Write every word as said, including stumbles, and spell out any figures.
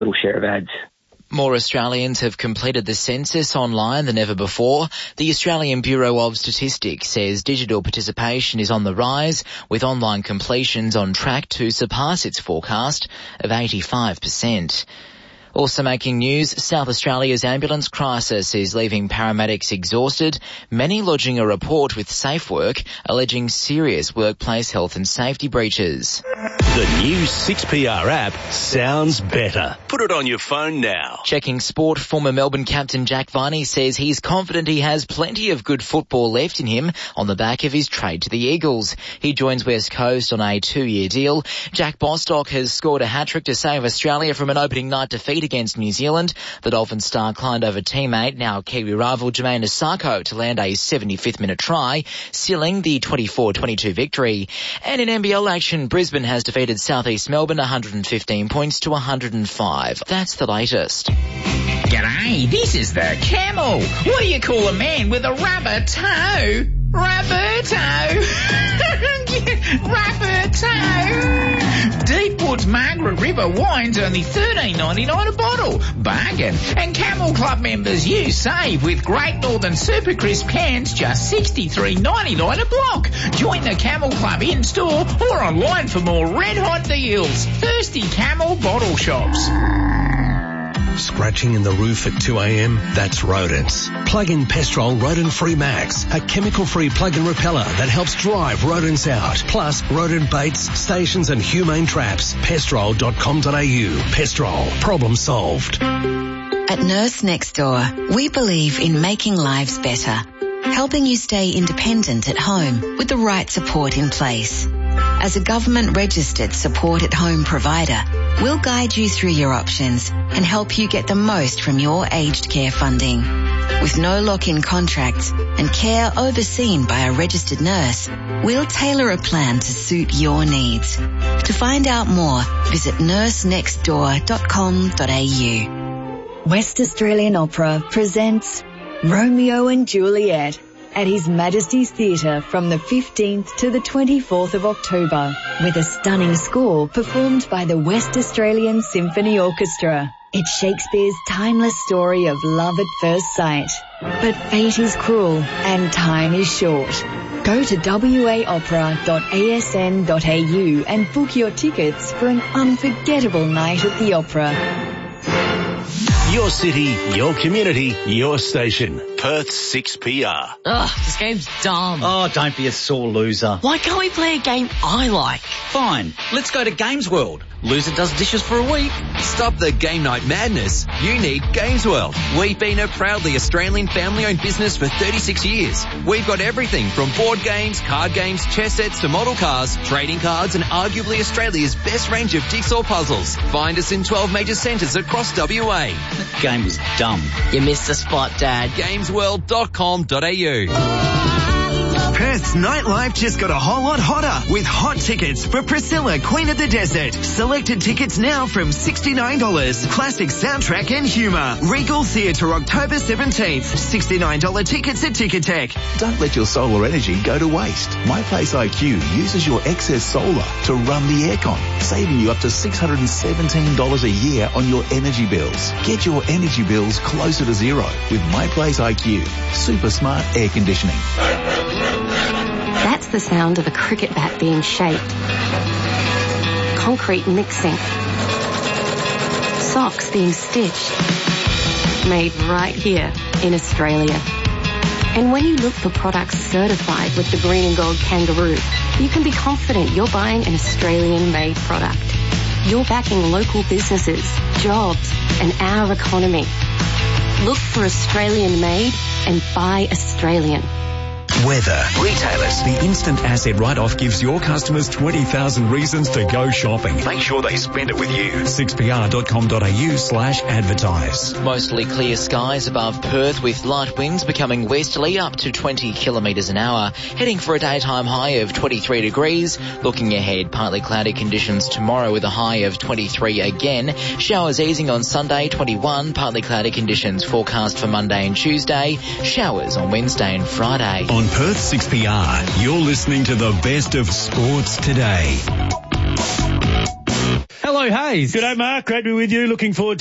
little share of ads. More Australians have completed the census online than ever before. The Australian Bureau of Statistics says digital participation is on the rise, with online completions on track to surpass its forecast of eighty-five percent. Also making news, South Australia's ambulance crisis is leaving paramedics exhausted, many lodging a report with SafeWork alleging serious workplace health and safety breaches. The new six P R app sounds better. Put it on your phone now. Checking sport, former Melbourne captain Jack Viney says he's confident he has plenty of good football left in him on the back of his trade to the Eagles. He joins West Coast on a two-year deal. Jack Bostock has scored a hat-trick to save Australia from an opening night defeat against New Zealand. The Dolphins star climbed over teammate, now Kiwi rival Jermaine Asako, to land a seventy-fifth minute try, sealing the twenty-four twenty-two victory. And in N B L action, Brisbane has defeated South East Melbourne one hundred fifteen points to one hundred five. That's the latest. G'day, this is the Camel. What do you call a man with a rubber toe? Roberto. Roberto. Deepwood's Margaret River wine's only thirteen ninety-nine a bottle. Bargain. And Camel Club members, you save with Great Northern Super Crisp cans, just sixty-three ninety-nine a block. Join the Camel Club in-store or online for more red-hot deals. Thirsty Camel bottle shops. Scratching in the roof at two a.m? That's rodents. Plug in Pestrol Rodent Free Max, a chemical-free plug-in repeller that helps drive rodents out. Plus, rodent baits, stations and humane traps. Pestrol dot com dot a u. Pestrol. Problem solved. At Nurse Next Door, we believe in making lives better, helping you stay independent at home with the right support in place. As a government-registered support-at-home provider, we'll guide you through your options and help you get the most from your aged care funding. With no lock-in contracts and care overseen by a registered nurse, we'll tailor a plan to suit your needs. To find out more, visit nurse next door dot com dot a u. West Australian Opera presents Romeo and Juliet at His Majesty's Theatre from the fifteenth to the twenty-fourth of October, with a stunning score performed by the West Australian Symphony Orchestra. It's Shakespeare's timeless story of love at first sight. But fate is cruel and time is short. Go to w a opera dot a s n dot a u and book your tickets for an unforgettable night at the opera. Your city, your community, your station. Perth six P R. Ugh, this game's dumb. Oh, don't be a sore loser. Why can't we play a game I like? Fine, let's go to Games World. Loser does dishes for a week. Stop the game night madness. You need Games World. We've been a proudly Australian family-owned business for thirty-six years. We've got everything from board games, card games, chess sets to model cars, trading cards and arguably Australia's best range of jigsaw puzzles. Find us in twelve major centres across W A. That game was dumb. You missed the spot, Dad. games world dot com dot a u. Perth's nightlife just got a whole lot hotter with hot tickets for Priscilla, Queen of the Desert. Selected tickets now from sixty-nine dollars. Classic soundtrack and humour. Regal Theatre October seventeenth. sixty-nine dollars tickets at Ticketek. Don't let your solar energy go to waste. MyPlace I Q uses your excess solar to run the aircon, saving you up to six hundred seventeen dollars a year on your energy bills. Get your energy bills closer to zero with MyPlace I Q. Super smart air conditioning. That's the sound of a cricket bat being shaped. Concrete mixing. Socks being stitched. Made right here in Australia. And when you look for products certified with the Green and Gold Kangaroo, you can be confident you're buying an Australian-made product. You're backing local businesses, jobs, and our economy. Look for Australian-made and buy Australian. Weather. Retailers. The instant asset write-off gives your customers twenty thousand reasons to go shopping. Make sure they spend it with you. six p r dot com dot a u slash advertise. Mostly clear skies above Perth with light winds becoming westerly up to twenty kilometres an hour. Heading for a daytime high of twenty-three degrees. Looking ahead, partly cloudy conditions tomorrow with a high of twenty-three again. Showers easing on Sunday, twenty-one. Partly cloudy conditions forecast for Monday and Tuesday. Showers on Wednesday and Friday. On Perth six P R, you're listening to the best of sports today. Hello Hello, Hayes. Good day, Mark. Great to be with you. Looking forward to